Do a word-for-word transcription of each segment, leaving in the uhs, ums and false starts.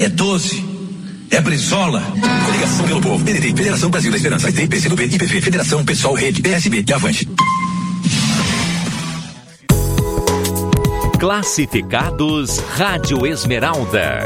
é doze, é Brizola. Coligação pelo Povo, P D T, Federação Brasil da Esperança, P S D, P C do B, I P V, Federação Pessoal, Rede, P S B e Avante. Classificados Rádio Esmeralda.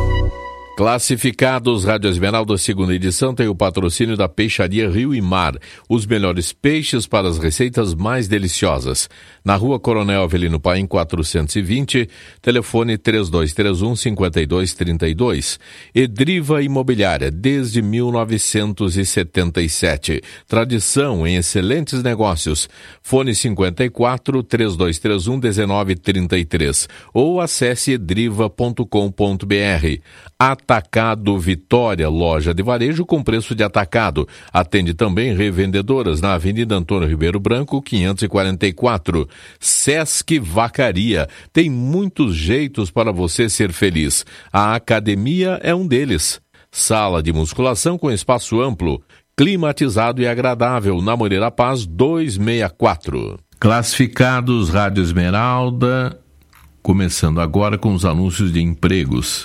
Classificados Rádio Esmeralda, segunda edição, tem o patrocínio da Peixaria Rio e Mar. Os melhores peixes para as receitas mais deliciosas. Na Rua Coronel Avelino Paim, quatrocentos e vinte, telefone três dois três um, cinco dois três dois. Edriva Imobiliária, desde mil novecentos e setenta e sete. Tradição em excelentes negócios. Fone cinquenta e quatro, três dois três um, um nove três três. Ou acesse edriva ponto com ponto b r. Atacado Vitória, loja de varejo com preço de atacado. Atende também revendedoras na Avenida Antônio Ribeiro Branco, quinhentos e quarenta e quatro. Sesc Vacaria. Tem muitos jeitos para você ser feliz. A academia é um deles. Sala de musculação com espaço amplo, climatizado e agradável. Na Moreira Paz duzentos e sessenta e quatro. Classificados Rádio Esmeralda. Começando agora com os anúncios de empregos.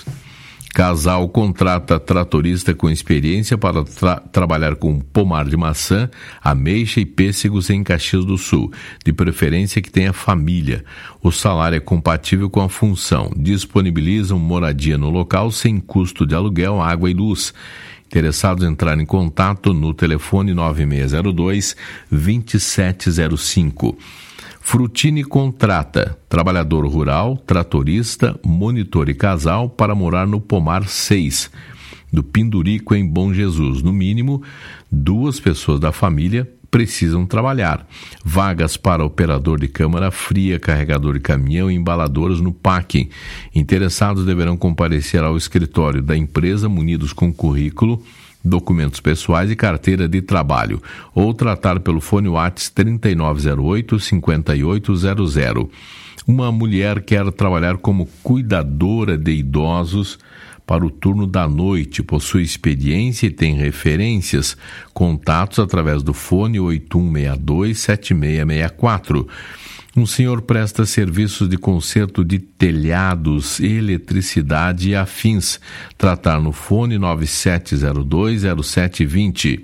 Casal contrata tratorista com experiência para tra- trabalhar com pomar de maçã, ameixa e pêssegos em Caxias do Sul, de preferência que tenha família. O salário é compatível com a função. Disponibilizam moradia no local sem custo de aluguel, água e luz. Interessados entrar em contato no telefone nove seis zero dois, dois sete zero cinco. Frutini contrata trabalhador rural, tratorista, monitor e casal para morar no Pomar seis, do Pindurico, em Bom Jesus. No mínimo, duas pessoas da família precisam trabalhar. Vagas para operador de câmara fria, carregador de caminhão e embaladoras no packing. Interessados deverão comparecer ao escritório da empresa munidos com currículo, documentos pessoais e carteira de trabalho, ou tratar pelo fone WhatsApp trinta e nove zero oito, cinquenta e oito zero zero. Uma mulher quer trabalhar como cuidadora de idosos para o turno da noite, possui experiência e tem referências. Contatos através do fone oito um seis dois, sete seis seis quatro. Um senhor presta serviços de conserto de telhados, eletricidade e afins. Tratar no fone nove sete zero dois, zero sete dois zero.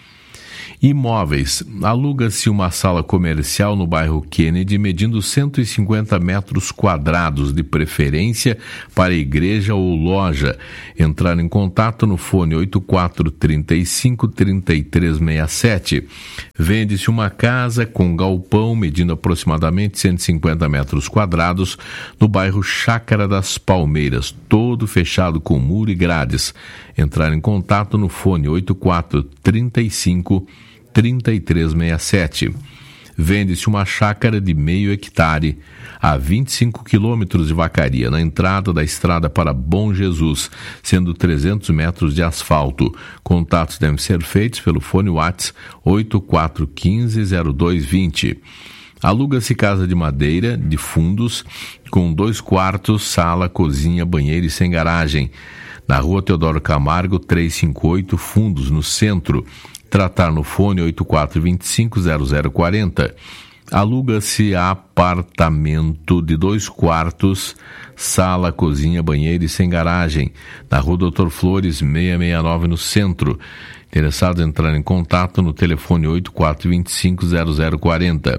Imóveis. Aluga-se uma sala comercial no bairro Kennedy, medindo cento e cinquenta metros quadrados, de preferência para igreja ou loja. Entrar em contato no fone oito quatro três cinco, três três seis sete. Vende-se uma casa com galpão, medindo aproximadamente cento e cinquenta metros quadrados, no bairro Chácara das Palmeiras, todo fechado com muro e grades. Entrar em contato no fone oito quatro três cinco, três três seis sete. Vende-se uma chácara de meio hectare a vinte e cinco quilômetros de Vacaria, na entrada da estrada para Bom Jesus, sendo trezentos metros de asfalto. Contatos devem ser feitos pelo fone WhatsApp oito quatro um cinco, zero dois dois zero. Aluga-se casa de madeira, de fundos, com dois quartos, sala, cozinha, banheiro e sem garagem. Na Rua Teodoro Camargo, trezentos e cinquenta e oito, Fundos, no centro. Tratar no fone oito quatro dois cinco, zero zero quatro zero. Aluga-se apartamento de dois quartos, sala, cozinha, banheiro e sem garagem. Na Rua Doutor Flores, seiscentos e sessenta e nove, no centro. Interessados em entrar em contato no telefone oito quatro dois cinco, zero zero quatro zero.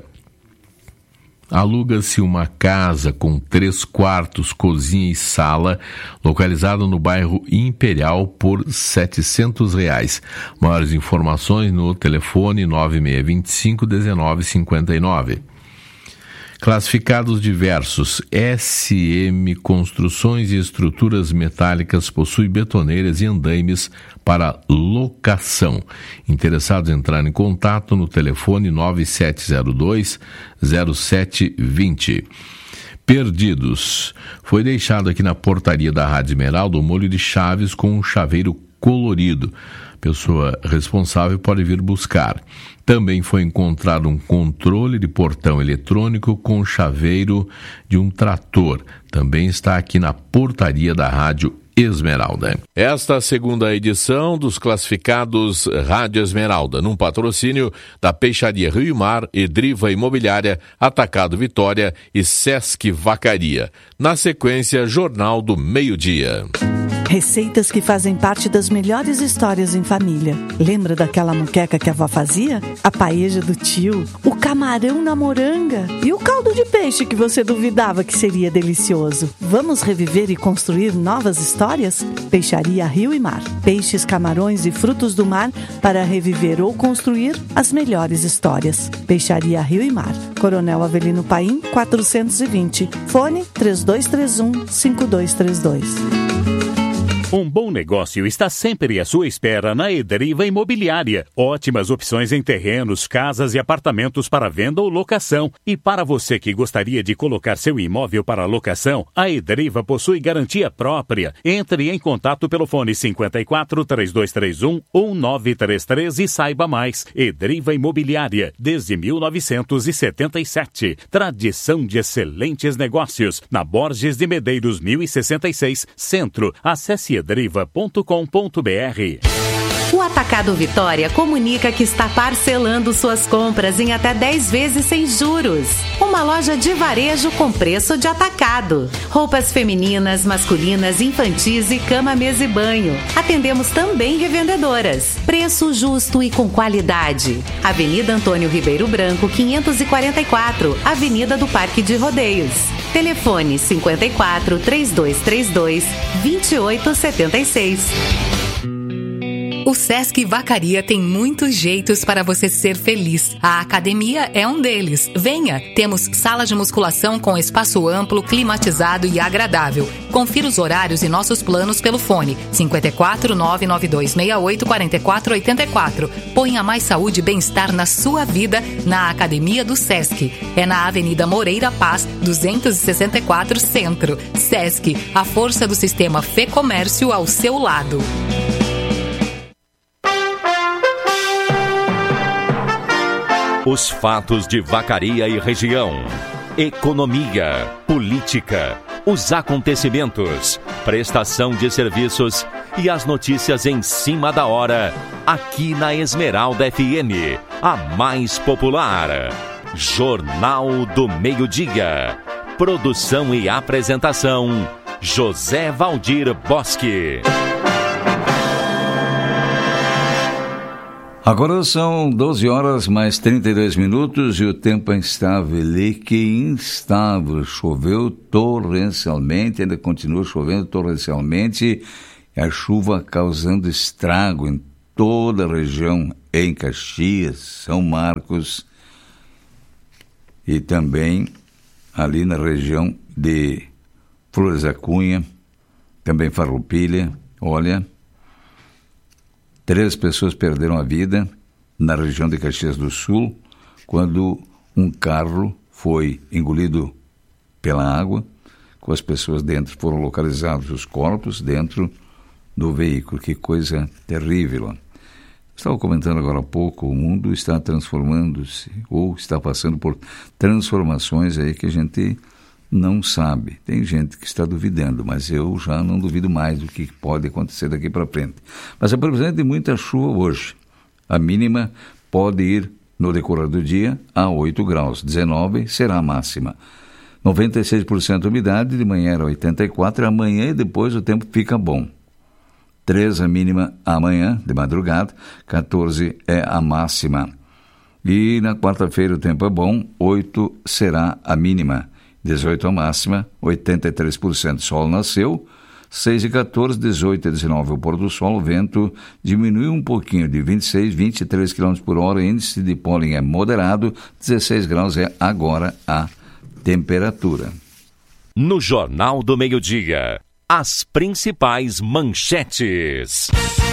Aluga-se uma casa com três quartos, cozinha e sala, localizada no bairro Imperial, por setecentos reais. Maiores informações no telefone nove seis dois cinco, um nove cinco nove. Classificados diversos. S M Construções e Estruturas Metálicas possui betoneiras e andaimes para locação. Interessados em entrar em contato no telefone nove sete zero dois, zero sete dois zero. Perdidos. Foi deixado aqui na portaria da Rádio Esmeralda o molho de chaves com um chaveiro colorido. Pessoa responsável pode vir buscar. Também foi encontrado um controle de portão eletrônico com chaveiro de um trator. Também está aqui na portaria da Rádio Esmeralda. Esta segunda edição dos classificados Rádio Esmeralda, num patrocínio da Peixaria Rio e Mar, Edriva Imobiliária, Atacado Vitória e Sesc Vacaria. Na sequência, Jornal do Meio-Dia. Receitas que fazem parte das melhores histórias em família. Lembra daquela moqueca que a avó fazia? A paeja do tio, o camarão na moranga e o caldo de peixe que você duvidava que seria delicioso. Vamos reviver e construir novas histórias? Peixaria Rio e Mar. Peixes, camarões e frutos do mar para reviver ou construir as melhores histórias. Peixaria Rio e Mar. Coronel Avelino Paim, quatrocentos e vinte. Fone três dois três um, cinco dois três dois. Um bom negócio está sempre à sua espera na Edriva Imobiliária. Ótimas opções em terrenos, casas e apartamentos para venda ou locação. E para você que gostaria de colocar seu imóvel para locação, a Edriva possui garantia própria. Entre em contato pelo fone cinquenta e quatro, três dois três um, um nove três três e saiba mais. Edriva Imobiliária, desde mil novecentos e setenta e sete. Tradição de excelentes negócios. Na Borges de Medeiros, mil e sessenta e seis, Centro. Acesse edriva ponto com ponto b r. O Atacado Vitória comunica que está parcelando suas compras em até dez vezes sem juros. Uma loja de varejo com preço de atacado. Roupas femininas, masculinas, infantis e cama, mesa e banho. Atendemos também revendedoras. Preço justo e com qualidade. Avenida Antônio Ribeiro Branco, quinhentos e quarenta e quatro, Avenida do Parque de Rodeios. Telefone cinquenta e quatro, três dois três dois, vinte e oito setenta e seis. O Sesc Vacaria tem muitos jeitos para você ser feliz. A academia é um deles. Venha! Temos sala de musculação com espaço amplo, climatizado e agradável. Confira os horários e nossos planos pelo fone cinquenta e quatro, nove nove dois seis oito, quatro quatro oito quatro. Ponha mais saúde e bem-estar na sua vida na Academia do Sesc. É na Avenida Moreira Paz, duzentos e sessenta e quatro, Centro. Sesc, a força do sistema Fê Comércio ao seu lado. Os fatos de Vacaria e região. Economia, política, os acontecimentos, prestação de serviços e as notícias em cima da hora, aqui na Esmeralda F M, a mais popular. Jornal do Meio-Dia. Produção e apresentação, José Valdir Bosque. Agora são doze horas mais trinta e dois minutos e o tempo é instável. E que instável. Choveu torrencialmente, ainda continua chovendo torrencialmente. E a chuva causando estrago em toda a região, em Caxias, São Marcos e também ali na região de Flores da Cunha, também Farroupilha. Olha... Três pessoas perderam a vida na região de Caxias do Sul quando um carro foi engolido pela água, com as pessoas dentro. Foram localizados os corpos dentro do veículo. Que coisa terrível. Estava comentando agora há pouco, o mundo está transformando-se ou está passando por transformações aí que a gente não sabe. Tem gente que está duvidando, mas eu já não duvido mais do que pode acontecer daqui para frente. Mas a previsão é de muita chuva hoje. A mínima pode ir, no decorrer do dia, a oito graus. dezenove será a máxima. noventa e seis por cento de umidade, de manhã era oitenta e quatro por cento, amanhã e depois o tempo fica bom. três a mínima amanhã, de madrugada, quatorze é a máxima. E na quarta-feira o tempo é bom, oito será a mínima. dezoito a máxima, oitenta e três por cento. Sol nasceu, seis e quatorze, dezoito e dezenove o pôr do sol. O vento diminuiu um pouquinho, de vinte e seis, vinte e três quilômetros por hora. O índice de pólen é moderado, dezesseis graus é agora a temperatura. No Jornal do Meio-Dia, as principais manchetes.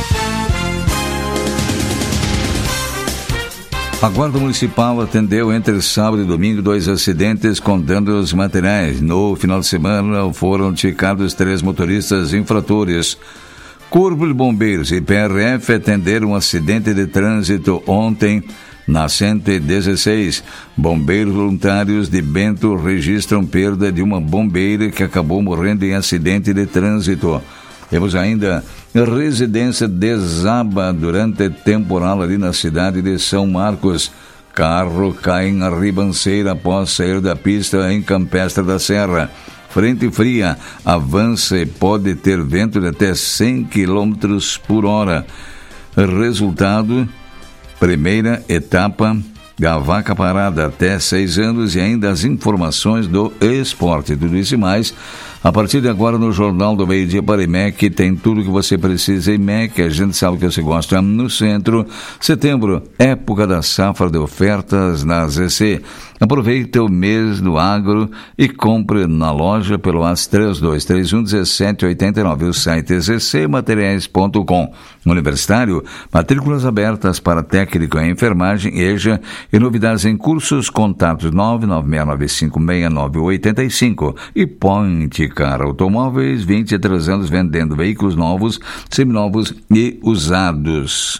A Guarda Municipal atendeu entre sábado e domingo dois acidentes com danos materiais. No final de semana foram notificados três motoristas infratores. Corpo de Bombeiros e P R F atenderam um acidente de trânsito ontem na cento e dezesseis. Bombeiros voluntários de Bento registram perda de uma bombeira que acabou morrendo em acidente de trânsito. Temos ainda residência desaba durante temporal ali na cidade de São Marcos. Carro cai na ribanceira após sair da pista em Campestre da Serra. frente fria avança e pode ter vento de até cem quilômetros por hora. Resultado, primeira etapa da vaca parada até seis anos e ainda as informações do esporte. Tudo isso e mais a partir de agora no Jornal do Meio Dia para IMEC. Tem tudo que você precisa. IMEC, a gente sabe que você gosta. No centro, setembro, época da safra de ofertas na Z C. Aproveite o mês do agro e compre na loja pelo A S três dois três um um sete oito nove. O site z c materiais ponto com. Universitário, matrículas abertas para técnico em enfermagem, E J A e novidades em cursos. Contatos nove nove seis nove cinco seis nove oito cinco. E Point Car Automóveis, vinte e três anos vendendo veículos novos, seminovos e usados.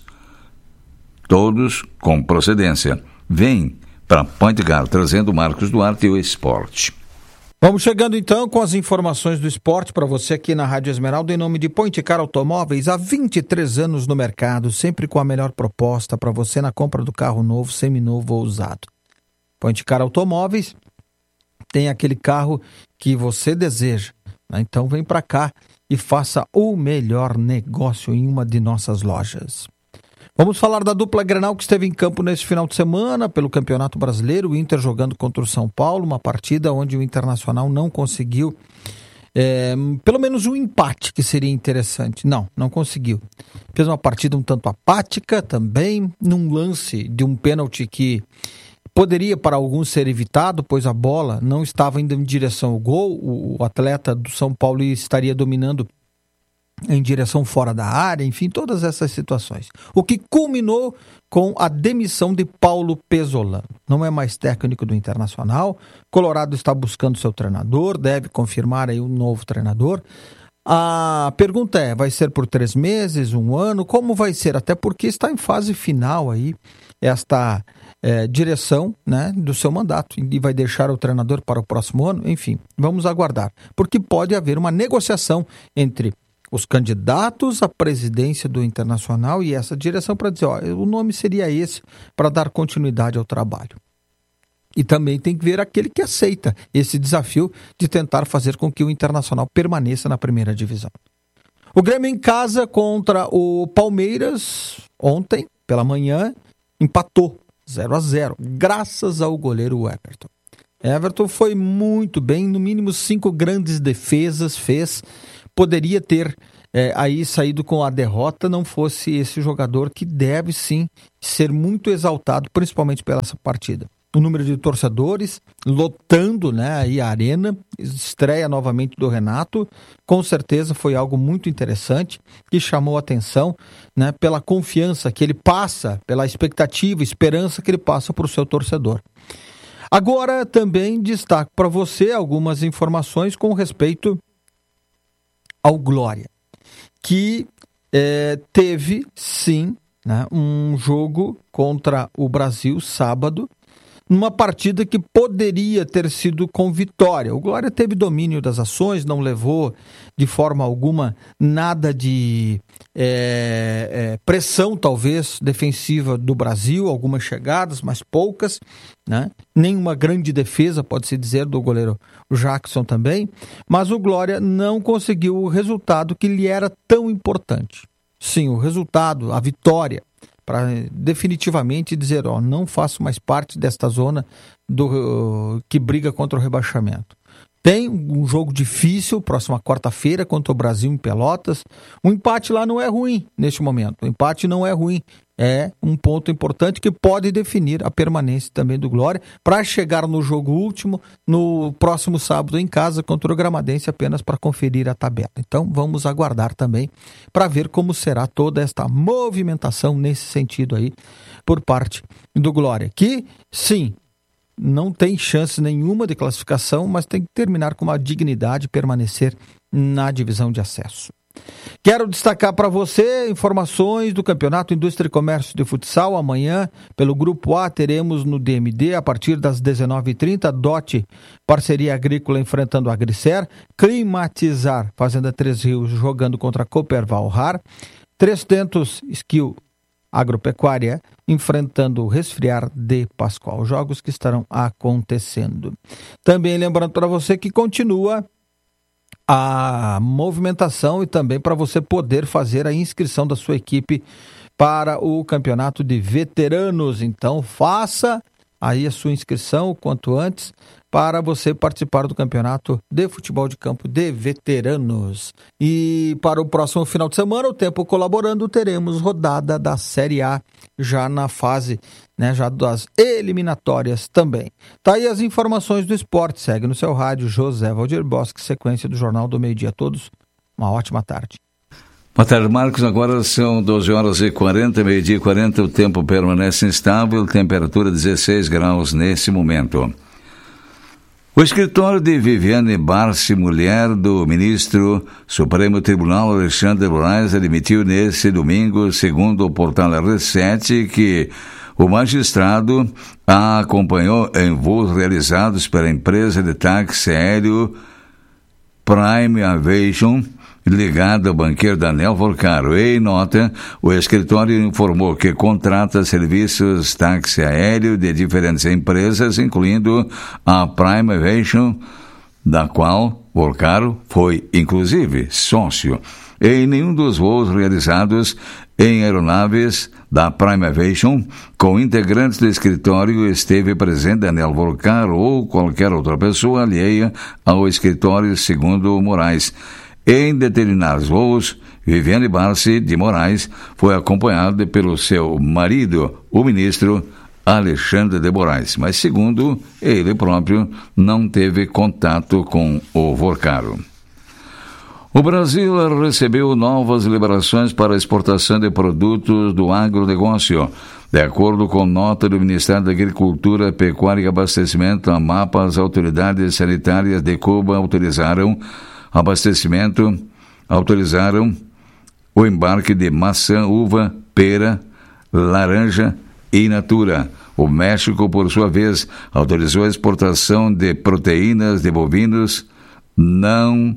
Todos com procedência. Vem para Point Car, trazendo Marcos Duarte e o esporte. Vamos chegando então com as informações do esporte para você aqui na Rádio Esmeralda, em nome de Point Car Automóveis, há vinte e três anos no mercado, sempre com a melhor proposta para você na compra do carro novo, seminovo ou usado. Point Car Automóveis tem aquele carro que você deseja, né? Então vem para cá e faça o melhor negócio em uma de nossas lojas. Vamos falar da dupla Grenal que esteve em campo neste final de semana pelo Campeonato Brasileiro, o Inter jogando contra o São Paulo, uma partida onde o Internacional não conseguiu, é, pelo menos um empate que seria interessante. Não, não conseguiu. Fez uma partida um tanto apática também, num lance de um pênalti que poderia para alguns ser evitado, pois a bola não estava indo em direção ao gol, o atleta do São Paulo estaria dominando em direção fora da área, enfim, todas essas situações. O que culminou com a demissão de Paulo Pesolano. Não é mais técnico do Internacional, Colorado está buscando seu treinador, deve confirmar aí um novo treinador. A pergunta é, vai ser por três meses, um ano, como vai ser? Até porque está em fase final aí esta é, direção, né, do seu mandato e vai deixar o treinador para o próximo ano, enfim, vamos aguardar, porque pode haver uma negociação entre os candidatos à presidência do Internacional e essa direção para dizer, ó, o nome seria esse para dar continuidade ao trabalho. E também tem que ver aquele que aceita esse desafio de tentar fazer com que o Internacional permaneça na primeira divisão. O Grêmio em casa contra o Palmeiras, ontem, pela manhã, empatou zero a zero, graças ao goleiro Everton. Everton foi muito bem, no mínimo cinco grandes defesas fez. Poderia ter é, aí saído com a derrota, não fosse esse jogador que deve sim ser muito exaltado, principalmente pela essa partida. O número de torcedores lotando, né, aí a arena, estreia novamente do Renato, com certeza foi algo muito interessante, que chamou a atenção, né, pela confiança que ele passa, pela expectativa, esperança que ele passa para o seu torcedor. Agora também destaco para você algumas informações com respeito ao Glória, que é, teve, sim, né, um jogo contra o Brasil sábado, numa partida que poderia ter sido com vitória. O Glória teve domínio das ações, não levou de forma alguma nada de é, é, pressão, talvez, defensiva do Brasil, algumas chegadas, mas poucas, né? Nenhuma grande defesa, pode-se dizer, do goleiro Jackson também, mas o Glória não conseguiu o resultado que lhe era tão importante. Sim, o resultado, a vitória, para definitivamente dizer, ó, não faço mais parte desta zona do, uh, que briga contra o rebaixamento. Tem um jogo difícil, próxima quarta-feira, contra o Brasil em Pelotas. O empate lá não é ruim neste momento. O empate não é ruim. É um ponto importante que pode definir a permanência também do Glória para chegar no jogo último, no próximo sábado em casa, contra o Gramadense, apenas para conferir a tabela. Então vamos aguardar também para ver como será toda esta movimentação nesse sentido aí por parte do Glória. Que, sim, não tem chance nenhuma de classificação, mas tem que terminar com uma dignidade e permanecer na divisão de acesso. Quero destacar para você informações do Campeonato Indústria e Comércio de Futsal. Amanhã, pelo Grupo A, teremos no D M D, a partir das dezenove e trinta, D O T, Parceria Agrícola enfrentando a Agricer, Climatizar, Fazenda Três Rios, jogando contra a Cooperval Rar, Três Tentos, Skill Agropecuária, enfrentando o Resfriar de Pascoal. Jogos que estarão acontecendo. Também lembrando para você que continua a movimentação e também para você poder fazer a inscrição da sua equipe para o campeonato de veteranos. Então faça aí a sua inscrição o quanto antes para você participar do campeonato de futebol de campo de veteranos. E para o próximo final de semana, o tempo colaborando, teremos rodada da Série A já na fase, né, já das eliminatórias também. Tá aí as informações do esporte. Segue no seu rádio José Valdir Bosque, sequência do Jornal do Meio-Dia a todos. Uma ótima tarde. Boa tarde, Marcos. Agora são doze horas e quarenta, meio-dia e quarenta. O tempo permanece instável, temperatura dezesseis graus nesse momento. O escritório de Viviane Barsi, mulher do ministro Supremo Tribunal Alexandre de Moraes, admitiu nesse domingo, segundo o portal R sete, que o magistrado a acompanhou em voos realizados pela empresa de táxi aéreo Prime Aviation, ligado ao banqueiro Daniel Volcaro. Em nota, o escritório informou que contrata serviços táxi aéreo de diferentes empresas, incluindo a Prime Aviation, da qual Volcaro foi, inclusive, sócio. Em nenhum dos voos realizados em aeronaves da Prime Aviation, com integrantes do escritório, esteve presente Daniel Volcaro ou qualquer outra pessoa alheia ao escritório, segundo Moraes. Em determinados voos, Viviane Barsi de Moraes foi acompanhada pelo seu marido, o ministro Alexandre de Moraes, mas, segundo ele próprio, não teve contato com o Volcaro. O Brasil recebeu novas liberações para a exportação de produtos do agronegócio. De acordo com nota do Ministério da Agricultura, Pecuária e Abastecimento, a MAPA, as autoridades sanitárias de Cuba autorizaram abastecimento, autorizaram o embarque de maçã, uva, pera, laranja e natura. O México, por sua vez, autorizou a exportação de proteínas de bovinos não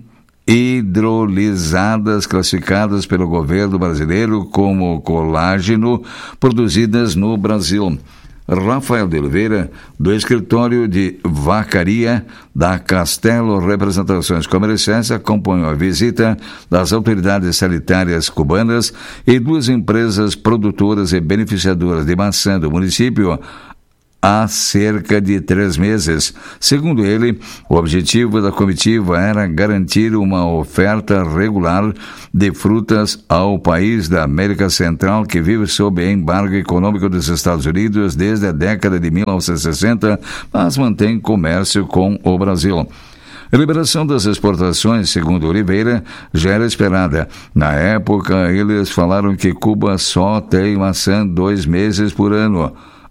hidrolisadas, classificadas pelo governo brasileiro como colágeno, produzidas no Brasil. Rafael de Oliveira, do escritório de vacaria da Castelo Representações Comerciais, acompanhou a visita das autoridades sanitárias cubanas e duas empresas produtoras e beneficiadoras de maçã do município há cerca de três meses. Segundo ele, o objetivo da comitiva era garantir uma oferta regular de frutas ao país da América Central, que vive sob embargo econômico dos Estados Unidos desde a década de mil novecentos e sessenta, mas mantém comércio com o Brasil. A liberação das exportações, segundo Oliveira, já era esperada. Na época, eles falaram que Cuba só tem maçã dois meses por ano.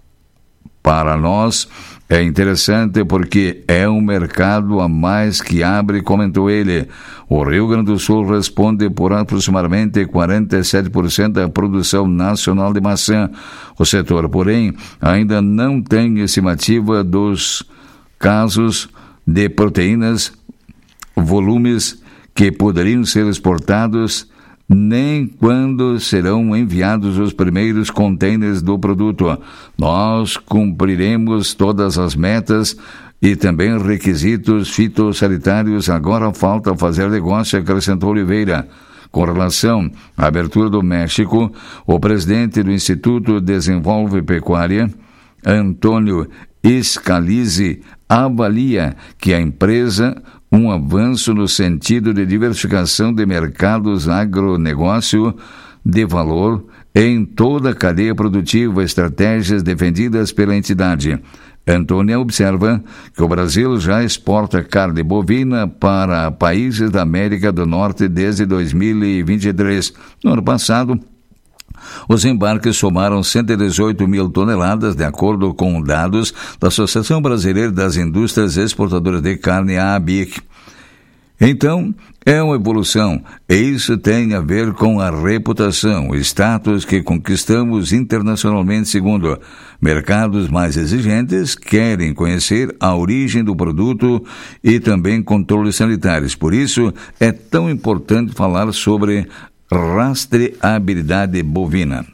Para nós, é interessante porque é um mercado a mais que abre, comentou ele. O Rio Grande do Sul responde por aproximadamente quarenta e sete por cento da produção nacional de maçã. O setor, porém, ainda não tem estimativa dos casos de proteínas, volumes que poderiam ser exportados, nem quando serão enviados os primeiros contêineres do produto. Nós cumpriremos todas as metas e também requisitos fitossanitários. Agora falta fazer negócio, acrescentou Oliveira. Com relação à abertura do México, o presidente do Instituto Desenvolve Pecuária, Antônio Scalise, avalia que a empresa um avanço no sentido de diversificação de mercados agronegócio de valor em toda a cadeia produtiva, estratégias defendidas pela entidade. Antônia observa que o Brasil já exporta carne bovina para países da América do Norte desde dois mil e vinte e três. No ano passado, os embarques somaram cento e dezoito mil toneladas, de acordo com dados da Associação Brasileira das Indústrias Exportadoras de Carne, a ABIC. Então, é uma evolução, e isso tem a ver com a reputação, o status que conquistamos internacionalmente. Segundo, mercados mais exigentes querem conhecer a origem do produto e também controles sanitários. Por isso, é tão importante falar sobre rastreabilidade bovina.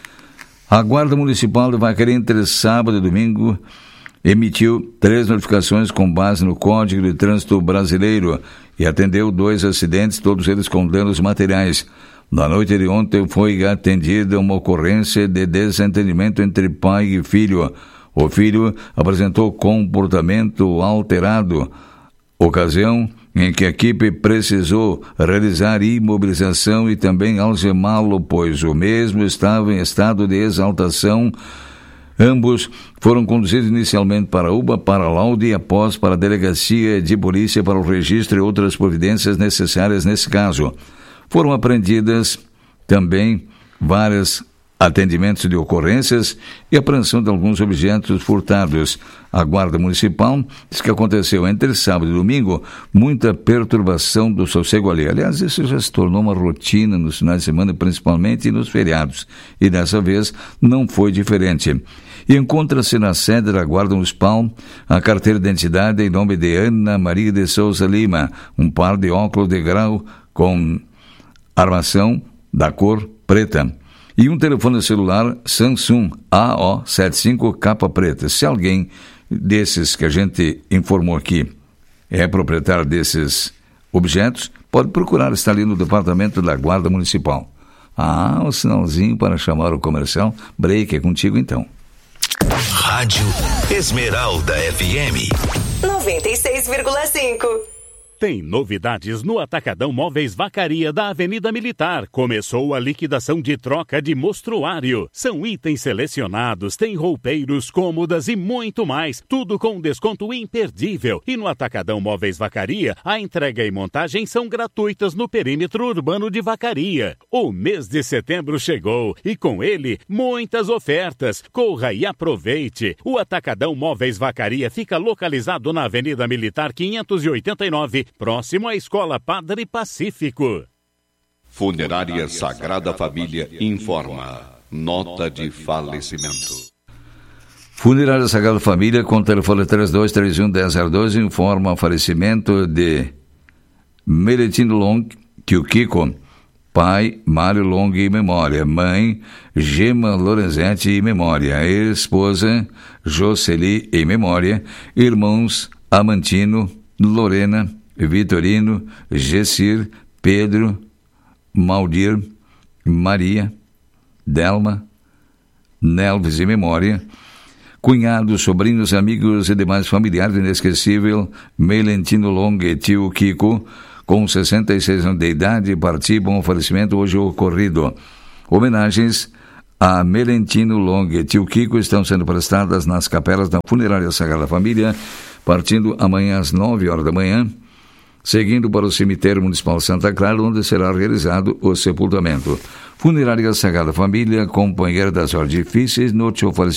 A Guarda Municipal de Vacaria, entre sábado e domingo, emitiu três notificações com base no Código de Trânsito Brasileiro e atendeu dois acidentes, todos eles com danos materiais. Na noite de ontem foi atendida uma ocorrência de desentendimento entre pai e filho. O filho apresentou comportamento alterado, ocasião em que a equipe precisou realizar imobilização e também algemá-lo, pois o mesmo estava em estado de exaltação. Ambos foram conduzidos inicialmente para a U B A, para laudo e após para a delegacia de polícia para o registro e outras providências necessárias nesse caso. Foram apreendidas também vários atendimentos de ocorrências e apreensão de alguns objetos furtados. A Guarda Municipal diz que aconteceu entre sábado e domingo muita perturbação do sossego ali. Aliás, isso já se tornou uma rotina nos finais de semana, principalmente nos feriados. E dessa vez não foi diferente. E encontra-se na sede da Guarda Municipal a carteira de identidade em nome de Ana Maria de Souza Lima, um par de óculos de grau com armação da cor preta e um telefone celular Samsung A O setenta e cinco capa preta. Se alguém desses que a gente informou aqui é proprietário desses objetos, pode procurar, está ali no departamento da Guarda Municipal. Ah, o sinalzinho para chamar o comercial. Break, é contigo então. Rádio Esmeralda F M noventa e seis vírgula cinco. Tem novidades no Atacadão Móveis Vacaria da Avenida Militar. Começou a liquidação de troca de mostruário. São itens selecionados, tem roupeiros, cômodas e muito mais. Tudo com desconto imperdível. E no Atacadão Móveis Vacaria, a entrega e montagem são gratuitas no perímetro urbano de Vacaria. O mês de setembro chegou e com ele, muitas ofertas. Corra e aproveite. O Atacadão Móveis Vacaria fica localizado na Avenida Militar quinhentos e oitenta e nove, próximo à Escola Padre Pacífico. Funerária Sagrada Família informa. Nota de falecimento. Funerária Sagrada Família, com telefone três dois três um, um zero zero dois, informa o falecimento de Meletino Long, tio Kiko, pai Mário Long em memória, mãe Gema Lorenzetti em memória, esposa Jocely em memória, irmãos Amantino, Lorena, Vitorino, Gessir, Pedro, Maldir, Maria, Delma, Nelves em memória, cunhados, sobrinhos, amigos e demais familiares. Inesquecível Melentino Long e tio Kiko, com sessenta e seis anos de idade, participam do falecimento hoje ocorrido. Homenagens a Melentino Long e tio Kiko estão sendo prestadas nas capelas da Funerária Sagrada Família, partindo amanhã às nove horas da manhã, seguindo para o cemitério municipal Santa Clara, onde será realizado o sepultamento. Funerária Sagrada Família, companheira das horas difíceis, no teu falecimento.